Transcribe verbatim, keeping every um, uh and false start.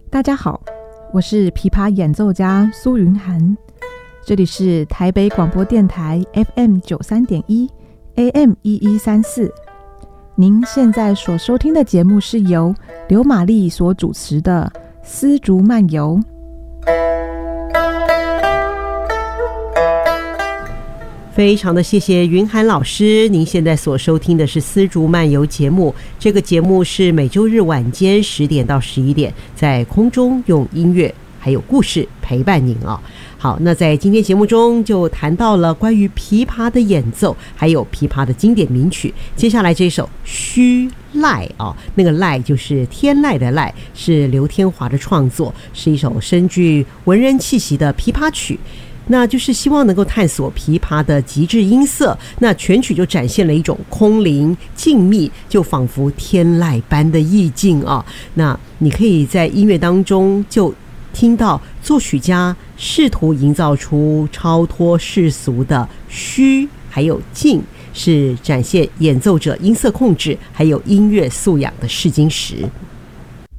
大家好，我是琵琶演奏家苏云涵，这里是台北广播电台 F M 九三点一 A M 一一三四。您现在所收听的节目是由刘玛丽所主持的《丝竹漫游》。 非常的谢谢云涵老师，您现在所收听的是丝竹漫游节目。这个节目是每周日晚间十点到十一点，在空中用音乐还有故事陪伴您啊。好，那在今天节目中就谈到了关于琵琶的演奏，还有琵琶的经典名曲。接下来这首《须赖》啊，那个赖就是天籁的籁，是刘天华的创作，是一首深具文人气息的琵琶曲。那就是希望能够探索琵琶的极致音色，那全曲就展现了一种空灵静谧，就仿佛天籁般的意境啊。那你可以在音乐当中就听到作曲家试图营造出超脱世俗的虚还有静，是展现演奏者音色控制还有音乐素养的试金石。